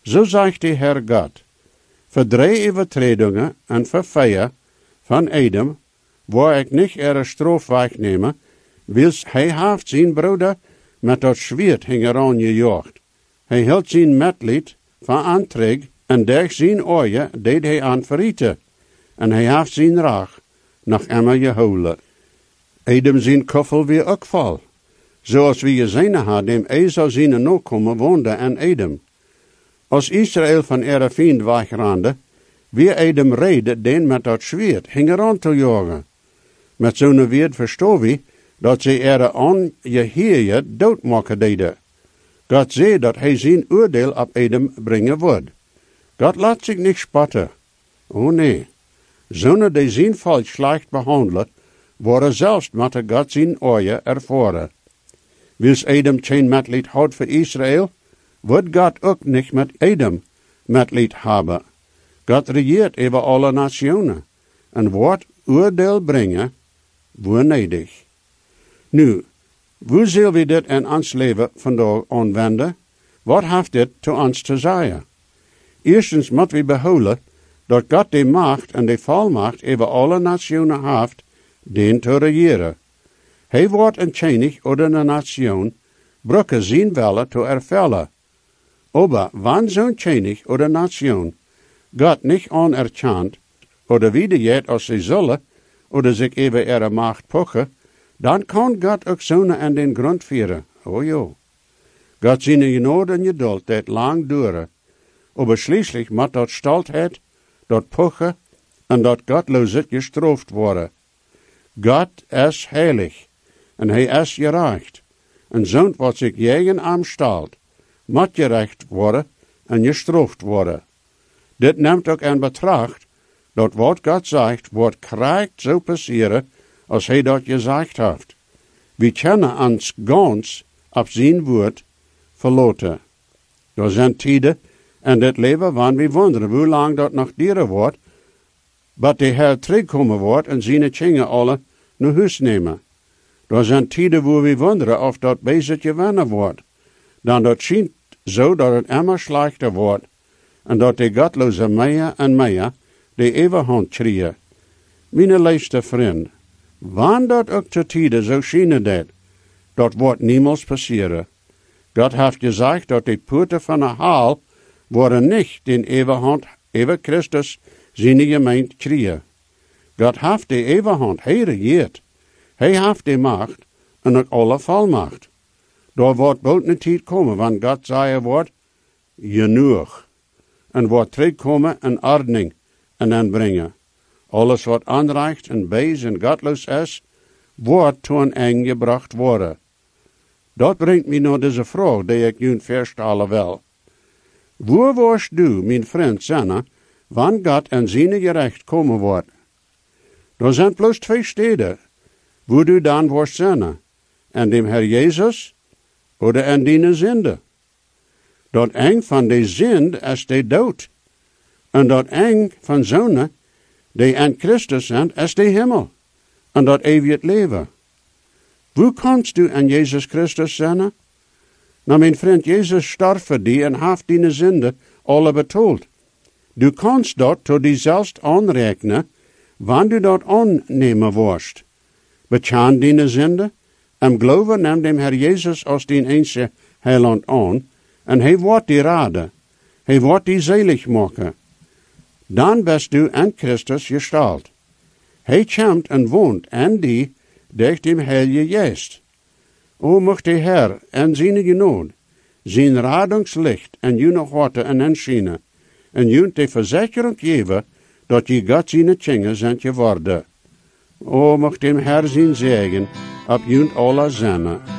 So zegt de Heer God, voor 3 overtredingen en voor 4 van Adam, waar ik niet ihre straf wegnehme, wils hij heeft zijn broeder met dat zwaard hingeraan gejaagd. Hij hield zijn metlied van aantrek en durch zijn ogen deed hij aan verrieten. En hij heeft zijn raag nach Emma gehouden. Adam zijn koffel weer ook val. Zoals we gezien hadden, dem Esau zijn nakomen woonde aan Adam. Als Israël van ihre vriend wegrande, wie Adam reden den met dat zwaard hingeraan te jagen. Met zo'n woord verstaan we dat ze ihre ongeheerde doodmaken deden. God zei dat hij zijn oordeel op Adam brengen wordt. God laat zich niet spotten. Oh nee. Zonen die zijn volk slecht behandelen, worden zelfs met God zijn ogen ervaren. Wils Adam geen metlied had voor Israël, wordt God ook niet met Adam metlied hebben. God regeert over alle nationen en wordt oordeel brengen, waar nodig. Nu, hoe zullen we dit in ons leven vandaag aanwenden? Wat heeft dit te ons te zeggen? Eerstens moeten we behouden dat God de macht en de volmacht over alle nationen heeft, den te regeren. Hij wordt een koning oder een nation, brücken zijn wille te ervullen. Aber wann zo'n koning oder nation God niet anerkent, oder widerjeet als ze zullen, oder zich over ihre macht pochen, dan kan God ook zonen aan den grond vieren. Oh jo. God zijn genade en geduld dat lang duren. Aber schließlich moet dat stoltheid, dat pochen en dat Gottloosheid gestraft worden. God is heilig en hij is gerecht. En zo'n wat zich tegen am stalt, moet gerecht worden en gestraft worden. Dit neemt ook in betracht dat wat God zegt, wordt krijgt zo passeren als hij dat gezegd heeft. We kunnen ons gans op zijn woord verlaten. Er zijn tijden in dit leven wanneer we wonderen hoe lang dat nog duren wordt, dat de Heer terugkomen wordt en zijn kinderen alle naar huis nemen. Er zijn tijden waar we wonderen of dat bezig gewinnen wordt. Dan dat schijnt zo dat het immer slechter wordt en dat de godloze meer en meer de overhand krijgen. Mijn liefste vriend, wanneer dat ook te tijden zo schijnen dat wordt niemals passeren. God heeft gezegd dat de poorten van de hel worden niet in overhand over Christus zijn gemeente krijgen. God heeft de overhand, hij regeert. Hij heeft de macht en ook alle volmacht. Daar wordt bald een tijd komen, wanneer God zeggen wordt, genoeg. En wordt terugkomen en ordening en aanbrengen. Alles wat onrecht en bees en godloos is, wordt tot een einde gebracht worden. Dat brengt me naar deze vraag die ik jullie verstellen wil. Waar was du, mijn vriend, zijn, wanneer God en zijn gerecht komen wordt? Er zijn plus 2 steden, wo du dan worst zijn. En dem Herr Jezus, oder en die zinde. Dat eng van de zind is de dood. En dat eng van zonen, die in Christus zijn, is de hemel. En dat eeuwig leven. Hoe kannst du aan Jezus Christus zijn? Nou, mijn vriend, Jezus starf voor die en heeft die zinde alle betaald. Du kannst dat tot die zelfs aanrekenen, wanneer du dat aannemen worst. Bekend die zinde, en geloven neem dem Herr Jezus als die enige heiland aan, en hij wordt die raden, hij wordt die selig maken. Dan bist du in Christus gestalt. Hij komt en woont en die durch dem Heilige Geest. O mocht de Herr en zijn genade, zijn radungslicht en jullie harten en inschijnen, en jullie de verzekering geven dat je God zijn kinderen zijn geworden. O mocht dem Herr zijn zegen op jullie alle zinnen.